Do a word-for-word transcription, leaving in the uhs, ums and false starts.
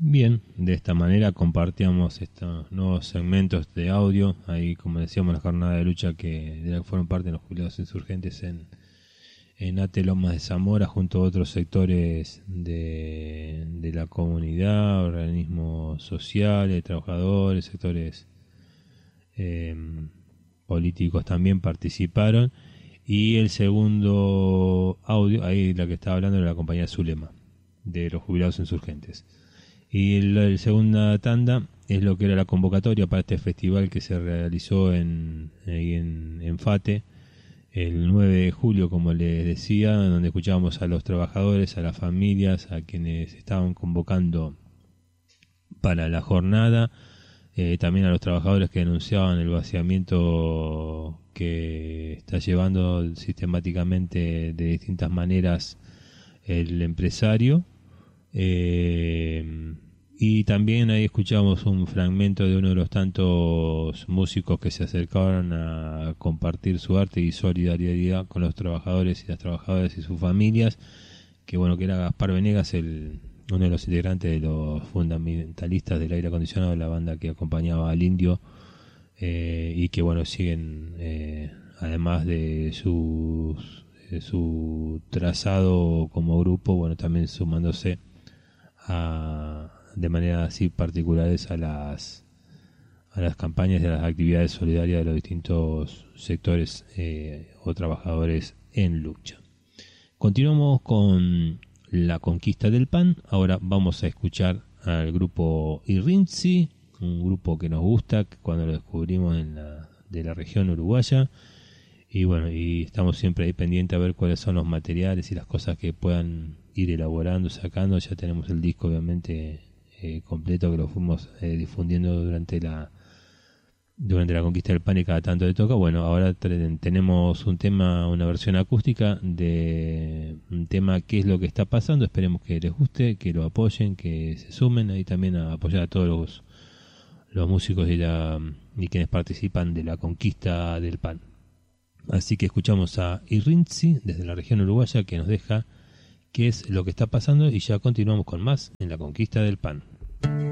Bien, de esta manera compartíamos estos nuevos segmentos de audio, ahí como decíamos la jornada de lucha que, de la que fueron parte de los jubilados insurgentes en, en Ate Lomas de Zamora, junto a otros sectores de, de la comunidad, organismos sociales, trabajadores, sectores eh, políticos también participaron. Y el segundo audio, ahí la que estaba hablando era la compañía Zulema, de los jubilados insurgentes. Y la, la segunda tanda es lo que era la convocatoria para este festival que se realizó en, en, en Fate el nueve de julio, como les decía, donde escuchábamos a los trabajadores, a las familias, a quienes estaban convocando para la jornada, eh, también a los trabajadores que denunciaban el vaciamiento que está llevando sistemáticamente de distintas maneras el empresario. Eh, y también ahí escuchamos un fragmento de uno de los tantos músicos que se acercaron a compartir su arte y solidaridad con los trabajadores y las trabajadoras y sus familias, que bueno, que era Gaspar Venegas, el, uno de los integrantes de los fundamentalistas del aire acondicionado, la banda que acompañaba al Indio, eh, y que bueno, siguen eh, además de sus de su trazado como grupo, bueno, también sumándose A, de manera así particulares a las a las campañas y a las actividades solidarias de los distintos sectores eh, o trabajadores en lucha. Continuamos con la conquista del pan. Ahora vamos a escuchar al grupo Irrinzi, un grupo que nos gusta cuando lo descubrimos en la, de la región uruguaya. Y bueno, y estamos siempre ahí pendientes a ver cuáles son los materiales y las cosas que puedan ir elaborando, sacando. Ya tenemos el disco obviamente eh, completo, que lo fuimos eh, difundiendo durante la durante la conquista del pan y cada tanto le toca. Bueno, ahora tre- tenemos un tema, una versión acústica de un tema ¿Qué es lo que está pasando? Esperemos que les guste, que lo apoyen, que se sumen ahí también a apoyar a todos los, los músicos y, la, y quienes participan de la conquista del pan. Así que escuchamos a Irrinzi desde la región uruguaya, que nos deja qué es lo que está pasando, y ya continuamos con más en la conquista del pan.